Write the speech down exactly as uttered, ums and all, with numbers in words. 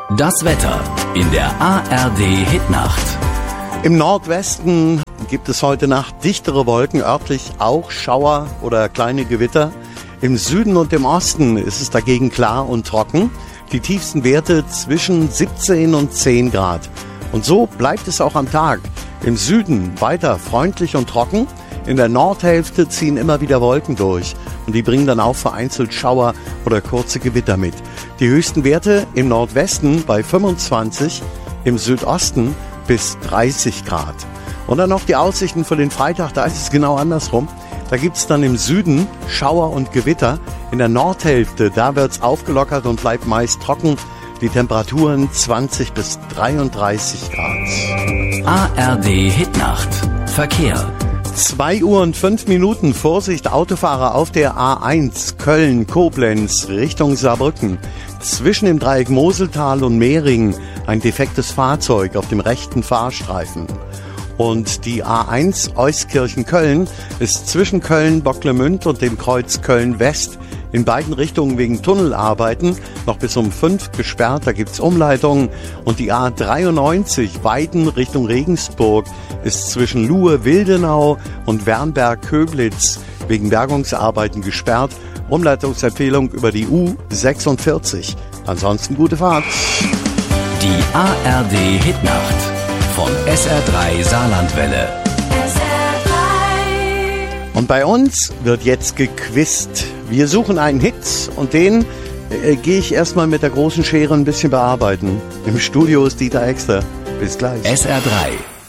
Das Wetter in der A R D-Hitnacht. Im Nordwesten gibt es heute Nacht dichtere Wolken, örtlich auch Schauer oder kleine Gewitter. Im Süden und im Osten ist es dagegen klar und trocken. Die tiefsten Werte zwischen siebzehn und zehn Grad. Und so bleibt es auch am Tag. Im Süden weiter freundlich und trocken. In der Nordhälfte ziehen immer wieder Wolken durch. Und die bringen dann auch vereinzelt Schauer oder kurze Gewitter mit. Die höchsten Werte im Nordwesten bei fünfundzwanzig, im Südosten bis dreißig Grad. Und dann noch die Aussichten für den Freitag, da ist es genau andersrum. Da gibt es dann im Süden Schauer und Gewitter. In der Nordhälfte, da wird es aufgelockert und bleibt meist trocken. Die Temperaturen zwanzig bis dreiunddreißig Grad. A R D-Hitnacht. Verkehr. zwei Uhr und fünf Minuten. Vorsicht, Autofahrer auf der A eins Köln-Koblenz Richtung Saarbrücken. Zwischen dem Dreieck Moseltal und Mehringen ein defektes Fahrzeug auf dem rechten Fahrstreifen. Und die A eins Euskirchen-Köln ist zwischen Köln-Bocklemünd und dem Kreuz Köln-West in beiden Richtungen wegen Tunnelarbeiten noch bis um fünf gesperrt. Da gibt's Umleitungen. Und die A dreiundneunzig Weiden Richtung Regensburg ist zwischen Luhe-Wildenau und Wernberg-Köblitz wegen Bergungsarbeiten gesperrt. Umleitungsempfehlung über die U sechsundvierzig. Ansonsten gute Fahrt. Die A R D-Hitnacht von S R drei Saarlandwelle. Und bei uns wird jetzt gequizt. Wir suchen einen Hit und den äh, gehe ich erstmal mit der großen Schere ein bisschen bearbeiten. Im Studio ist Dieter Exter. Bis gleich. S R drei